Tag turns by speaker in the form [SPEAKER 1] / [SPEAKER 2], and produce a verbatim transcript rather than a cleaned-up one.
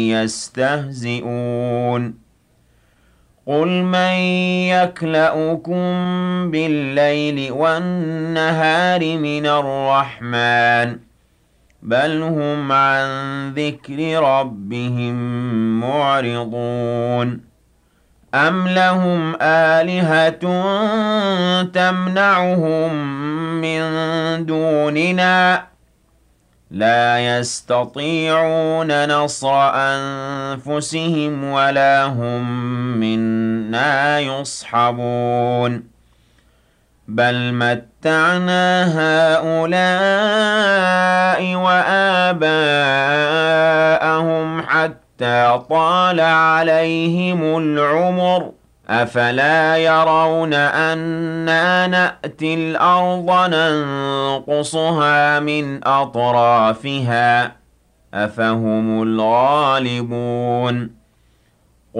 [SPEAKER 1] يستهزئون قل من يكلؤكم بالليل والنهار من الرحمن بل هم عن ذكر ربهم معرضون أم لهم آلهة تمنعهم من دوننا لا يستطيعون نصر أنفسهم ولا هم منا يصحبون بل متعنا هؤلاء وآباءهم حتى طال عليهم العمر أفلا يرون أنا نأتي الأرض ننقصها من أطرافها أفهم الغالبون